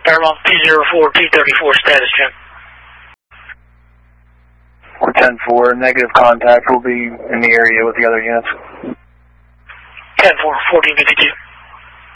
Paramount P04-T34 status check. 410-4, negative contact. We'll be in the area with the other units. 10-4, 1452.